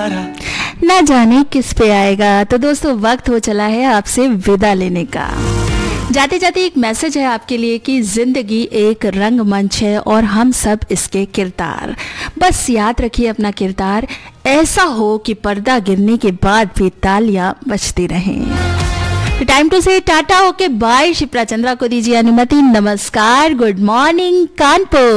दोबारा ना जाने किस पे आएगा। तो दोस्तों वक्त हो चला है आपसे विदा लेने का। जाते जाते एक मैसेज है आपके लिए कि जिंदगी एक रंगमंच है और हम सब इसके किरदार। बस याद रखिए अपना किरदार ऐसा हो कि पर्दा गिरने के बाद भी तालियां बजती रहें। टाइम टू से टाटा, ओके बाय। शिप्रा चंद्रा को दीजिए अनुमति। नमस्कार, गुड मॉर्निंग कानपुर।